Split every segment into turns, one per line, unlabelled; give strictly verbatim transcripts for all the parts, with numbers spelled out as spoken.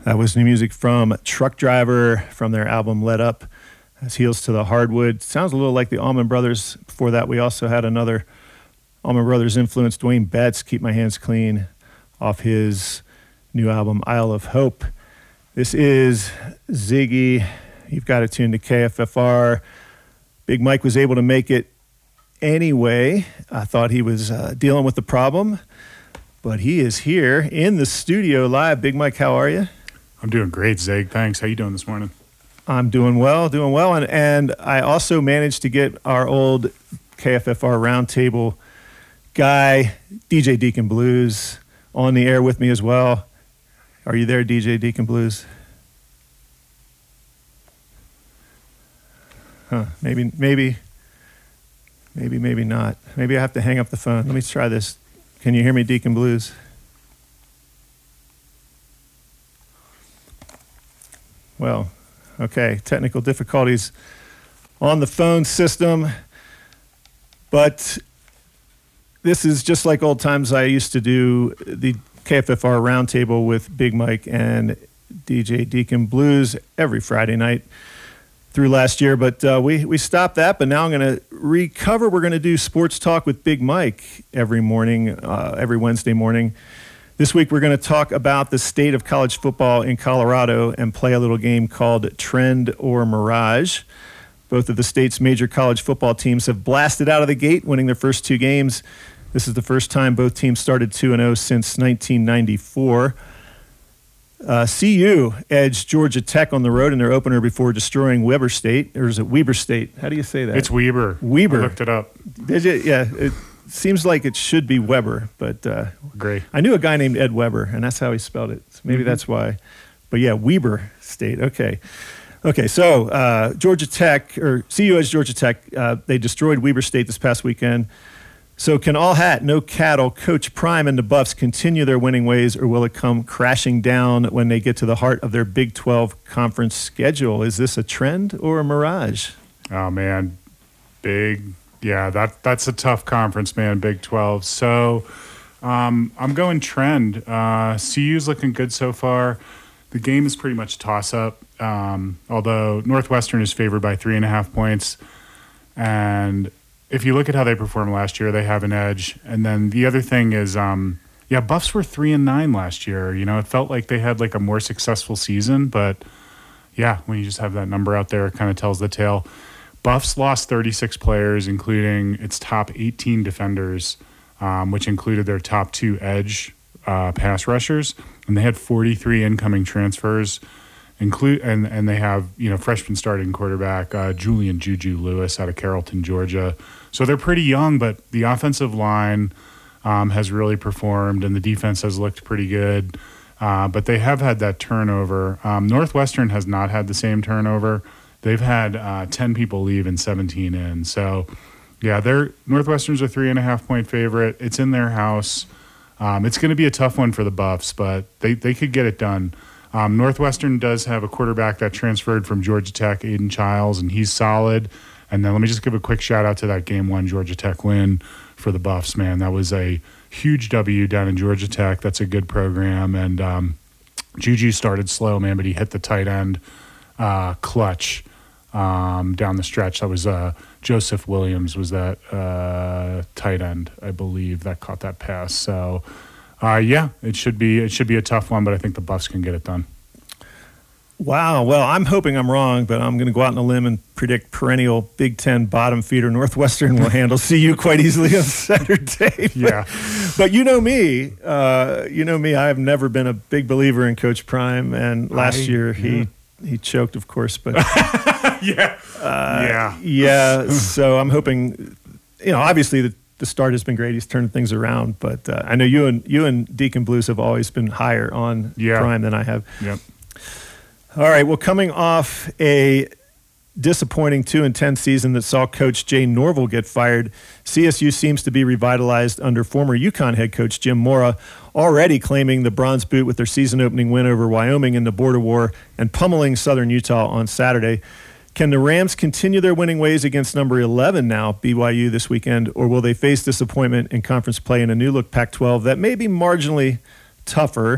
That was new music from Truck Driver from their album Let Up. That's Heels to the Hardwood. Sounds a little like the Allman Brothers. Before that, we also had another Allman Brothers influence, Dwayne Betts, Keep My Hands Clean, off his new album Isle of Hope. This is Ziggy. You've got it tuned to K F F R. Big Mike was able to make it anyway. I thought he was uh, dealing with the problem, but he is here in the studio live. Big Mike, how are you?
I'm doing great, Zig. Thanks. How you doing this morning?
I'm doing well, doing well. And, and I also managed to get our old K F F R roundtable guy, D J Deacon Blues, on the air with me as well. Are you there, D J Deacon Blues? Huh, maybe, maybe, maybe, maybe not. Maybe I have to hang up the phone. Let me try this. Can you hear me, Deacon Blues? Well, okay, technical difficulties on the phone system, but this is just like old times. I used to do the K F F R roundtable with Big Mike and D J Deacon Blues every Friday night through last year, but uh, we, we stopped that, but now I'm going to recover. We're going to do Sports Talk with Big Mike every morning, uh, every Wednesday morning. This week, we're going to talk about the state of college football in Colorado and play a little game called Trend or Mirage. Both of the state's major college football teams have blasted out of the gate, winning their first two games. This is the first time both teams started two and oh since nineteen ninety-four. Uh, C U edged Georgia Tech on the road in their opener before destroying Weber State. Or is it Weber State? How do you say that?
It's Weber.
Weber.
I looked it up.
Did you? Yeah. It, Seems like it should be Weber, but uh,
Great.
I knew a guy named Ed Weber, and that's how he spelled it. So maybe mm-hmm. that's why. But yeah, Weber State. Okay. Okay, so uh, Georgia Tech, or C U edged Georgia Tech, uh, they destroyed Weber State this past weekend. So can all hat, no cattle, Coach Prime and the Buffs continue their winning ways, or will it come crashing down when they get to the heart of their Big twelve conference schedule? Is this a trend or a mirage?
Oh, man. Big... Yeah, that that's a tough conference, man, Big twelve. So um, I'm going trend. Uh, C U's looking good so far. The game is pretty much toss-up, um, although Northwestern is favored by three and a half points. And if you look at how they performed last year, they have an edge. And then the other thing is, um, yeah, Buffs were three and nine last year. You know, it felt like they had like a more successful season. But, yeah, when you just have that number out there, it kind of tells the tale. Buffs lost thirty-six players, including its top eighteen defenders, um, which included their top two edge uh, pass rushers, and they had forty-three incoming transfers, include and and they have you know freshman starting quarterback uh, Julian Juju Lewis out of Carrollton, Georgia. So they're pretty young, but the offensive line um, has really performed, and the defense has looked pretty good. Uh, but they have had that turnover. Um, Northwestern has not had the same turnover. They've had uh, ten people leave and seventeen in. So, yeah, they're Northwestern's a three and a half point favorite. It's in their house. Um, it's going to be a tough one for the Buffs, but they, they could get it done. Um, Northwestern does have a quarterback that transferred from Georgia Tech, Aiden Childs, and he's solid. And then let me just give a quick shout out to that game one Georgia Tech win for the Buffs, man. That was a huge W down in Georgia Tech. That's a good program. And um, Juju started slow, man, but he hit the tight end uh, clutch. Um, down the stretch. That was uh, Joseph Williams was that uh, tight end, I believe, that caught that pass. So, uh, yeah, it should be it should be a tough one, but I think the Buffs can get it done.
Wow. Well, I'm hoping I'm wrong, but I'm going to go out on a limb and predict perennial Big Ten bottom feeder Northwestern will handle C U quite easily on Saturday.
Yeah.
But you know me, uh, you know me. I have never been a big believer in Coach Prime, and last I, year he yeah. he choked, of course, but.
yeah.
Uh,
yeah.
Yeah. So I'm hoping, you know, obviously the, the start has been great. He's turned things around, but uh, I know you and you and Deacon Blues have always been higher on
yeah.
Prime than I have.
Yep.
All right. Well, coming off a disappointing two and ten season that saw Coach Jay Norville get fired, C S U seems to be revitalized under former UConn head coach Jim Mora, already claiming the bronze boot with their season-opening win over Wyoming in the border war and pummeling Southern Utah on Saturday. Can the Rams continue their winning ways against number eleven now, B Y U, this weekend, or will they face disappointment in conference play in a new-look Pac twelve that may be marginally tougher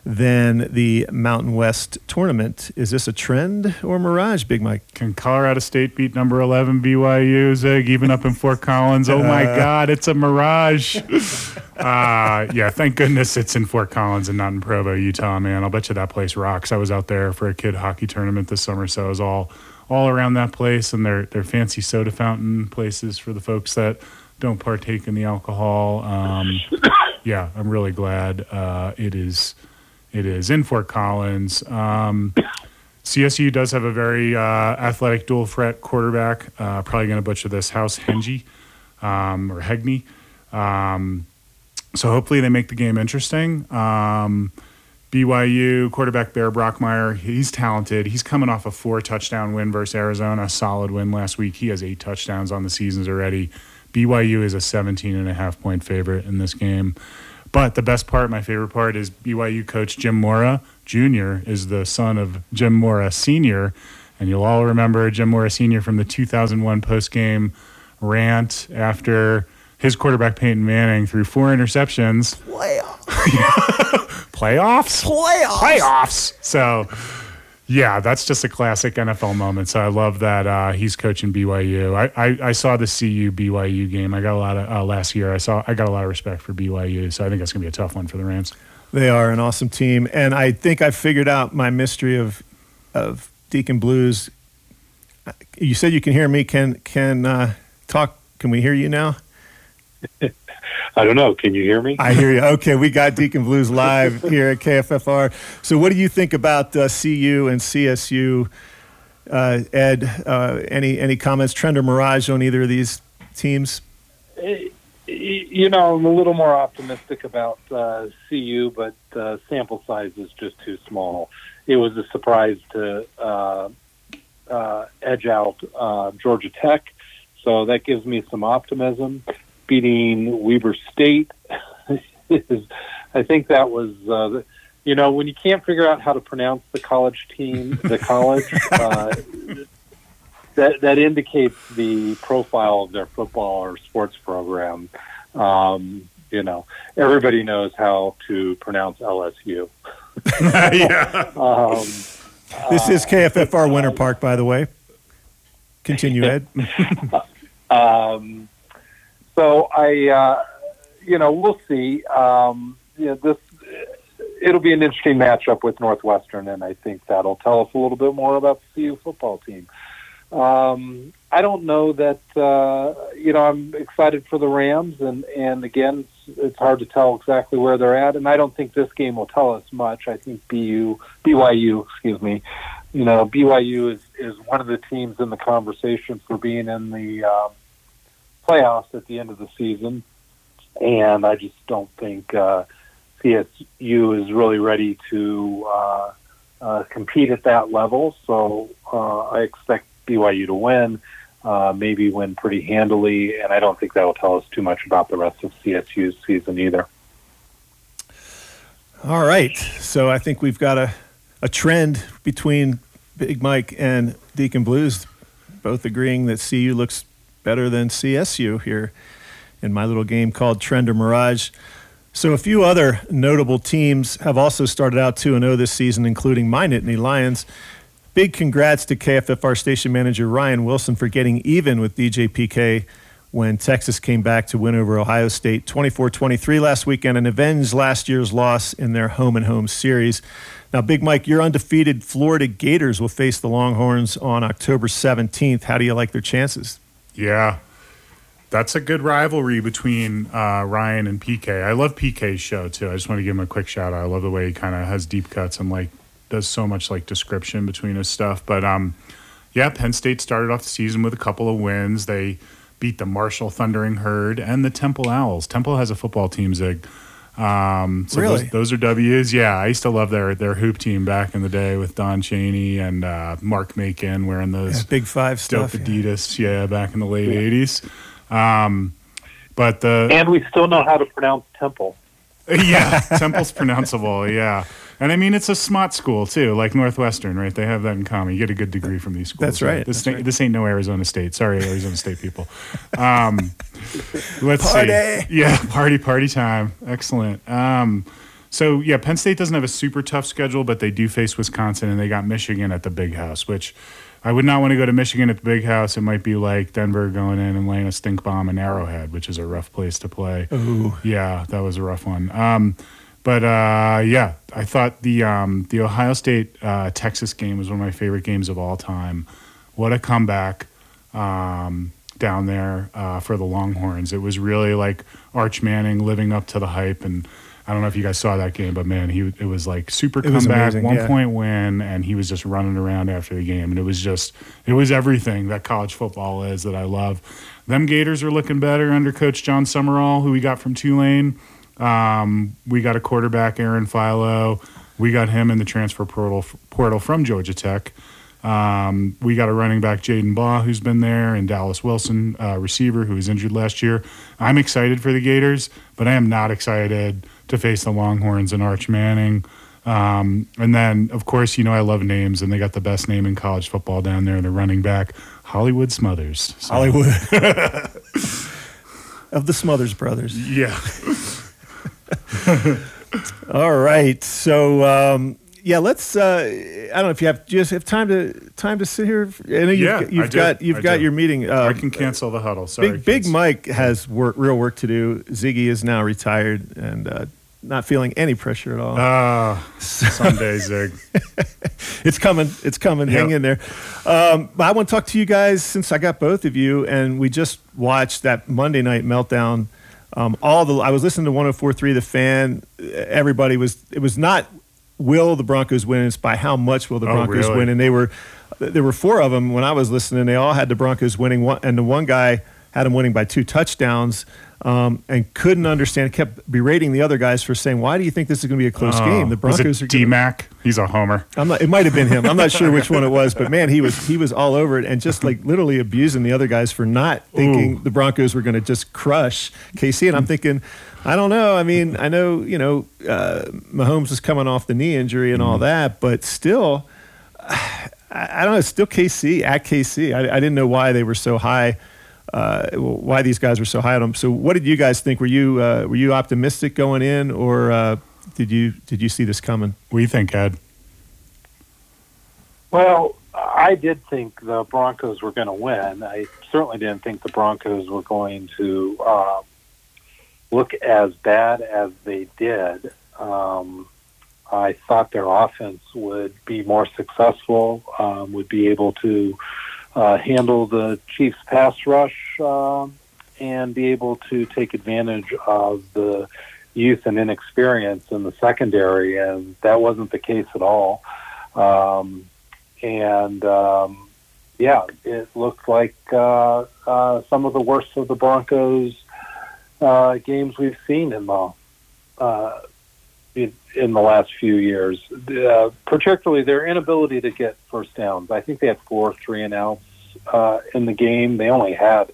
than the Mountain West tournament. Is this a trend or mirage, Big Mike?
Can Colorado State beat number eleven B Y U, Zig, even up in Fort Collins? Oh, my
Uh.
God, it's a mirage. uh, yeah, thank goodness it's in Fort Collins and not in Provo, Utah, man. I'll bet you that place rocks. I was out there for a kid hockey tournament this summer, so I was all all around that place, and their, their fancy soda fountain places for the folks that don't partake in the alcohol. Um, yeah, I'm really glad uh, it is it is in Fort Collins. Um, C S U does have a very uh, athletic dual threat quarterback. Uh, probably going to butcher this, House Hengy um, or Hegney. Um, so hopefully they make the game interesting. Um, B Y U quarterback Bear Brockmeyer, he's talented. He's coming off a four touchdown win versus Arizona, a solid win last week. He has eight touchdowns on the seasons already. B Y U is a seventeen and a half point favorite in this game. But the best part, my favorite part, is B Y U coach Jim Mora Junior is the son of Jim Mora Senior And you'll all remember Jim Mora Senior from the two thousand one postgame rant after his quarterback Peyton Manning threw four interceptions.
Playoffs.
Playoffs?
Playoffs.
Playoffs. So, yeah, that's just a classic N F L moment. So I love that uh, he's coaching B Y U. I, I, I saw the C U B Y U game. I got a lot of uh, last year. I saw I got a lot of respect for B Y U. So I think that's gonna be a tough one for the Rams.
They are an awesome team, and I think I figured out my mystery of of Deacon Blues. You said you can hear me. Can can uh, talk? Can we hear you now?
I don't know. Can you hear me?
I hear you. Okay, we got Deacon Blues live here at K F F R. So, what do you think about uh, C U and C S U? Uh, Ed, uh, any any comments, trend or mirage on either of these teams?
You know, I'm a little more optimistic about uh, C U, but uh, sample size is just too small. It was a surprise to uh, uh, edge out uh, Georgia Tech, so that gives me some optimism. Beating Weber State is, I think that was, uh, you know, when you can't figure out how to pronounce the college team, the college, uh, that that indicates the profile of their football or sports program. Um, you know, everybody knows how to pronounce L S U.
Yeah.
Um,
This is K F F R Winter Park, by the way. Continue, Ed.
um, so I, uh, you know, we'll see. Um, you know, this it'll be an interesting matchup with Northwestern, and I think that'll tell us a little bit more about the C U football team. Um, I don't know that, uh, you know, I'm excited for the Rams, and, and again, it's, it's hard to tell exactly where they're at, and I don't think this game will tell us much. I think B U, B Y U, excuse me, you know, B Y U is, is one of the teams in the conversation for being in the um, playoffs at the end of the season, and I just don't think uh, C S U is really ready to uh, uh, compete at that level, so uh, I expect B Y U to win, uh, maybe win pretty handily, and I don't think that will tell us too much about the rest of C S U's season either.
All right. So I think we've got a, a trend between Big Mike and Deacon Blues, both agreeing that C U looks better than C S U here in my little game called Trend or Mirage. So a few other notable teams have also started out two and oh this season, including my Nittany Lions. Big congrats to K F F R station manager Ryan Wilson for getting even with D J P K when Texas came back to win over Ohio State twenty-four twenty-three last weekend and avenged last year's loss in their home-and-home series. Now, Big Mike, your undefeated Florida Gators will face the Longhorns on October seventeenth. How do you like their chances?
Yeah. That's a good rivalry between uh, Ryan and P K. I love P K's show, too. I just want to give him a quick shout-out. I love the way he kind of has deep cuts and, like, does so much like description between his stuff. But um, yeah, Penn State started off the season with a couple of wins. They beat the Marshall Thundering Herd and the Temple Owls. Temple has a football team, Zig. Um, so
really?
those, those are W's. Yeah, I used to love their their hoop team back in the day with Don Chaney and uh, Mark Macon wearing those
yeah, Big Five
dope
stuff.
Adidas. Yeah. yeah, back in the late eighties. Um, but the
And we still know how to pronounce Temple.
yeah, Temple's pronounceable. Yeah. And I mean, it's a smart school too, like Northwestern, right? They have that in common. You get a good degree from these schools.
That's right.
This,
That's
ain't,
right.
this ain't no Arizona State. Sorry, Arizona State people. Um, let's
Party.
see. Yeah, party, party time. Excellent. Um, So yeah, Penn State doesn't have a super tough schedule, but they do face Wisconsin, and they got Michigan at the Big House, which I would not want to go to Michigan at the Big House. It might be like Denver going in and laying a stink bomb in Arrowhead, which is a rough place to play.
Ooh.
Yeah, that was a rough one. Um, but uh, yeah, I thought the um, the Ohio State uh, Texas game was one of my favorite games of all time. What a comeback um, down there uh, for the Longhorns! It was really like Arch Manning living up to the hype, and I don't know if you guys saw that game, but man, he it was like super
It was
comeback,
amazing,
one
yeah.
point win, and he was just running around after the game, and it was just it was everything that college football is that I love. Them Gators are looking better under Coach John Summerall, who we got from Tulane. Um, we got a quarterback, Aaron Philo. We got him in the transfer portal portal from Georgia Tech. Um, we got a running back, Jaden Baugh, who's been there, and Dallas Wilson, uh, receiver, who was injured last year. I'm excited for the Gators, but I am not excited to face the Longhorns and Arch Manning. Um, and then, of course, you know I love names, and they got the best name in college football down there, the running back, Hollywood Smothers. So,
Hollywood. Of the Smothers brothers.
yeah.
All right. So, um, yeah, let's. Uh, I don't know if you have just have time to time to sit here. I know you've,
Yeah,
you've
I do.
got you've
I
got
do.
your meeting. Uh,
I can cancel the huddle. Sorry,
Big Big
kids.
Mike has work, real work to do. Ziggy is now retired and uh, not feeling any pressure at all.
Ah, someday, Zig.
It's coming. It's coming.
Yep.
Hang in there. Um, but I want to talk to you guys since I got both of you, and we just watched that Monday night meltdown. Um, all the I was listening to one oh four point three The Fan. Everybody was. It was not will the Broncos win. It's by how much will the
Oh,
Broncos
really?
win. And they were. There were four of them when I was listening. They all had the Broncos winning one, and the one guy had them winning by two touchdowns. Um, and couldn't understand, kept berating the other guys for saying, "Why do you think this is going to be a close
Oh,
game?" The Broncos
was
are
it
gonna-
D-Mac? He's a homer.
I'm not, it might have been him. I'm not sure which one it was, but man, he was he was all over it and just like literally abusing the other guys for not thinking
Ooh.
the Broncos were going to just crush K C. And I'm thinking, I don't know. I mean, I know you know uh, Mahomes was coming off the knee injury and all that, but still, I, I don't know. It's still K C at K C. I, I didn't know why they were so high. Uh, why these guys were so high on them. So, what did you guys think? Were you uh, were you optimistic going in, or uh, did you did you see this coming?
What do you think, Ed?
Well, I did think the Broncos were going to win. I certainly didn't think the Broncos were going to um, look as bad as they did. Um, I thought their offense would be more successful, um, would be able to uh, handle the Chiefs' pass rush, um, and be able to take advantage of the youth and inexperience in the secondary, and that wasn't the case at all. Um, and um, yeah, it looked like uh, uh, some of the worst of the Broncos uh, games we've seen in the uh, in, in the last few years, uh, particularly their inability to get first downs. I think they had four three and outs uh, in the game. They only had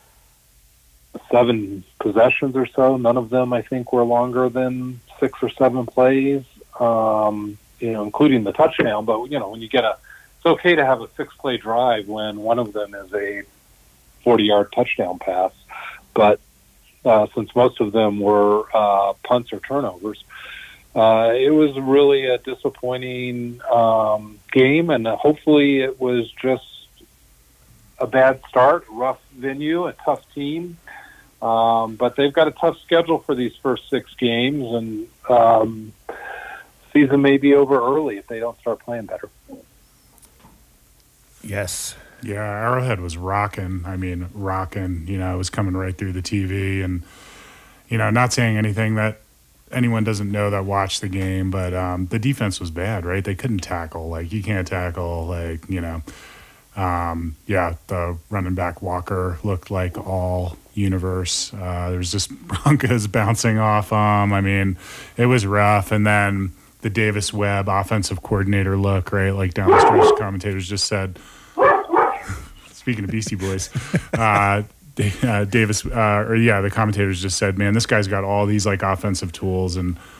seven possessions or so. None of them, I think, were longer than six or seven plays, um, you know, including the touchdown. But, you know, when you get a, it's okay to have a six-play drive when one of them is a forty-yard touchdown pass. But uh, since most of them were uh, punts or turnovers, uh, it was really a disappointing um, game, and hopefully it was just a bad start, rough venue, a tough team. Um, but they've got a tough schedule for these first six games, and um, season may be over early if they don't start playing better.
Yes.
Yeah, Arrowhead was rocking. I mean, rocking. You know, it was coming right through the T V, and you know, not saying anything that anyone doesn't know that watched the game, but um, the defense was bad, right? They couldn't tackle. Like, you can't tackle. Like, you know, um, yeah, the running back Walker looked like all universe. Uh, there was just Broncos bouncing off him. I mean, it was rough. And then the Davis Webb offensive coordinator look, right? Like down the stretch, commentators just said, speaking of Beastie Boys, uh, uh, Davis, uh, or yeah, the commentators just said, man, this guy's got all these like offensive tools, and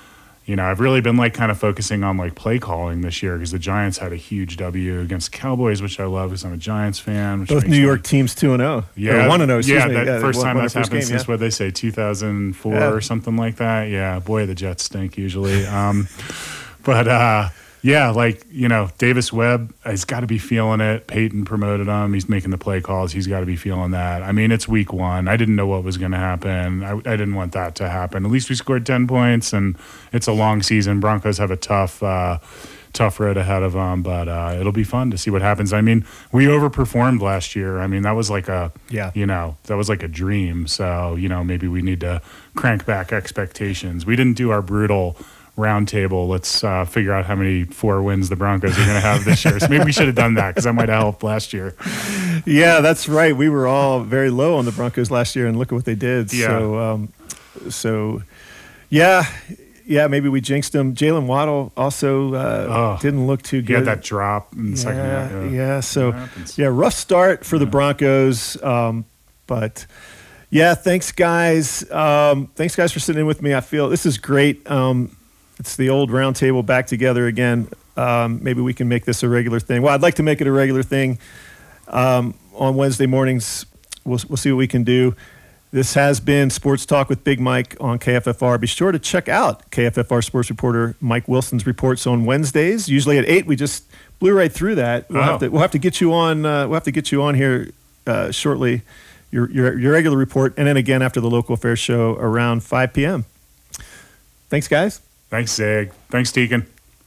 you know, I've really been like kind of focusing on like play calling this year because the Giants had a huge W against the Cowboys, which I love because I'm a Giants fan. Which
Both
makes
New York
me,
teams two and zero.
yeah,
one and zero.
Yeah,
me.
that
yeah,
first
won-
time
won
that's
their first
happened
game,
since
yeah.
what they say two thousand four
Yeah.
or something like that. Yeah, boy, the Jets stink usually. Um, but uh, yeah, like you know, Davis Webb has got to be feeling it. Peyton promoted him. He's making the play calls. He's got to be feeling that. I mean, it's week one. I didn't know what was going to happen. I, I didn't want that to happen. At least we scored ten points, and it's a long season. Broncos have a tough. Uh, tough road ahead of them, but uh, it'll be fun to see what happens. I mean, we overperformed last year. I mean, that was like a,
Yeah.
you know, that was like a dream. So, you know, maybe we need to crank back expectations. We didn't do our brutal roundtable. Let's uh, figure out how many four wins the Broncos are going to have this year. So maybe we should have done that because that might have helped last year.
Yeah, that's right. We were all very low on the Broncos last year, and look at what they did.
Yeah.
So, um, so yeah, yeah, maybe we jinxed them. Jalen Waddle also uh,
Oh,
didn't look too
He
good.
had that drop in the second
yeah,
half.
yeah. So,
That happens.
yeah, rough start for the Broncos, um, but yeah, thanks guys. Um, thanks guys for sitting in with me. I feel this is great. Um, it's the old round table back together again. Um, maybe we can make this a regular thing. Well, I'd like to make it a regular thing um, on Wednesday mornings. We'll we'll see what we can do. This has been Sports Talk with Big Mike on K F F R. Be sure to check out K F F R sports reporter Mike Wilson's reports on Wednesdays, usually at eight. We just blew right through that. We'll,
Oh.
have, to, we'll have to get you on. Uh, we'll have to get you on here uh, shortly. Your, your your regular report, and then again after the local affairs show around five p.m. Thanks, guys.
Thanks, Zig. Thanks, Deacon.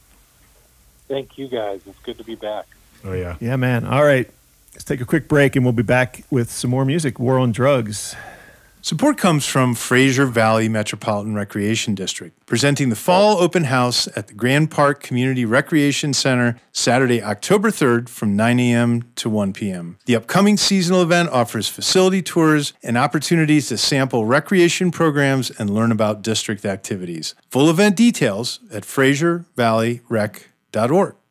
Thank you, guys. It's good to be back.
Oh, yeah.
Yeah, man. All right, let's take a quick break, and we'll be back with some more music. War on Drugs.
Support comes from Fraser Valley Metropolitan Recreation District, presenting the Fall Open House at the Grand Park Community Recreation Center Saturday, October third from nine a.m. to one p.m. The upcoming seasonal event offers facility tours and opportunities to sample recreation programs and learn about district activities. Full event details at fraser valley rec dot org.